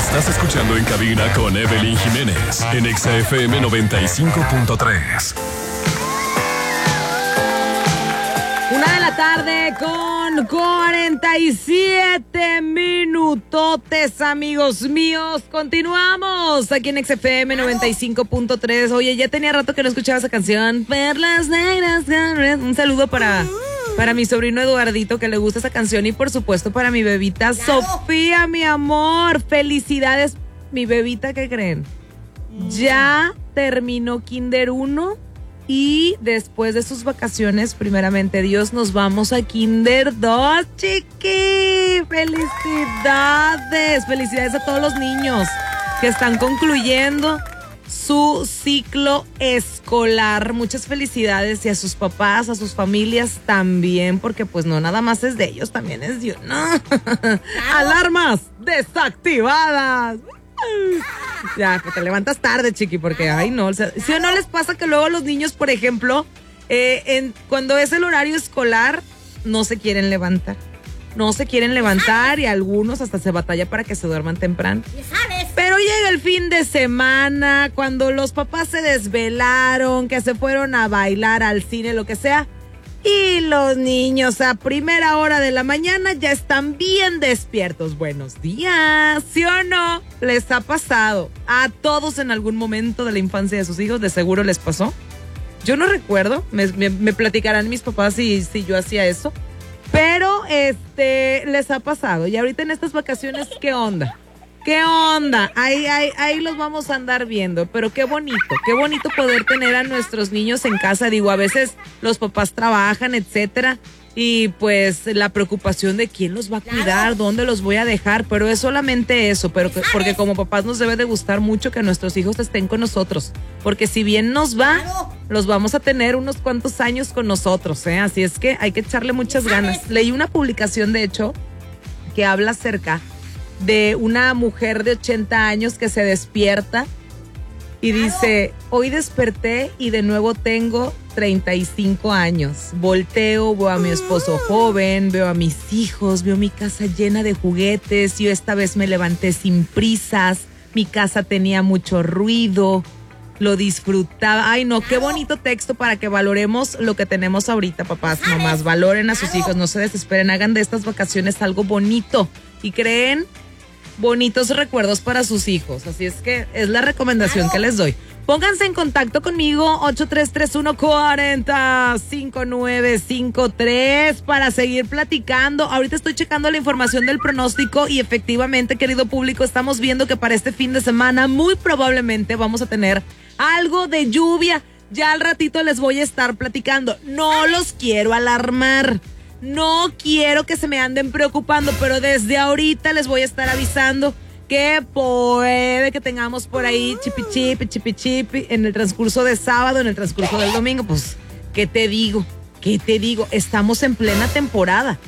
Estás escuchando En Cabina con Evelyn Jiménez en Exa FM 95.3. 1:00 con 47 minutotes, amigos míos. Continuamos aquí en XFM 95.3. Oye, ya tenía rato que no escuchaba esa canción. Perlas negras. Un saludo para mi sobrino Eduardito, que le gusta esa canción. Y por supuesto para mi bebita Sofía, mi amor. Felicidades, mi bebita, ¿qué creen? Ya terminó Kinder 1. Y después de sus vacaciones, primeramente Dios, nos vamos a Kinder 2, chiqui. ¡Felicidades! Felicidades a todos los niños que están concluyendo su ciclo escolar. Muchas felicidades, y a sus papás, a sus familias también, porque pues no nada más es de ellos, también es de uno. ¡Alarmas desactivadas! Ya, que te levantas tarde, chiqui, porque, ay, no, o sea, ¿sí o no les pasa que luego los niños, por ejemplo, cuando es el horario escolar, no se quieren levantar? No se quieren levantar y algunos hasta se batalla para que se duerman temprano. Pero llega el fin de semana, cuando los papás se desvelaron, que se fueron a bailar, al cine, lo que sea, y los niños a primera hora de la mañana ya están bien despiertos. Buenos días, ¿sí o no? ¿Les ha pasado? A todos en algún momento de la infancia de sus hijos, de seguro les pasó. Yo no recuerdo, me platicarán mis papás si yo hacía eso. Pero les ha pasado. Y ahorita en estas vacaciones, ¿qué onda? ¿Qué onda? Ahí los vamos a andar viendo, pero qué bonito poder tener a nuestros niños en casa. Digo, a veces los papás trabajan, etcétera, y pues la preocupación de quién los va a cuidar, dónde los voy a dejar, pero es solamente eso, pero porque como papás nos debe de gustar mucho que nuestros hijos estén con nosotros, porque si bien nos va, los vamos a tener unos cuantos años con nosotros, así es que hay que echarle muchas ganas. Leí una publicación, de hecho, que habla acerca de una mujer de 80 años que se despierta y dice: hoy desperté y de nuevo tengo 35 años. Volteo, veo a mi esposo joven, veo a mis hijos, veo mi casa llena de juguetes. Yo esta vez me levanté sin prisas, mi casa tenía mucho ruido, lo disfrutaba. Ay, no, qué bonito texto para que valoremos lo que tenemos ahorita, papás. Nomás valoren a sus hijos, no se desesperen, hagan de estas vacaciones algo bonito y creen bonitos recuerdos para sus hijos. Así es que es la recomendación que les doy. Pónganse en contacto conmigo, 8331-405953, para seguir platicando. Ahorita estoy checando la información del pronóstico y efectivamente, querido público, estamos viendo que para este fin de semana muy probablemente vamos a tener algo de lluvia. Ya al ratito les voy a estar platicando. No los quiero alarmar, no quiero que se me anden preocupando, pero desde ahorita les voy a estar avisando que puede que tengamos por ahí chipi en el transcurso de sábado, en el transcurso del domingo. Pues, ¿qué te digo? Estamos en plena temporada.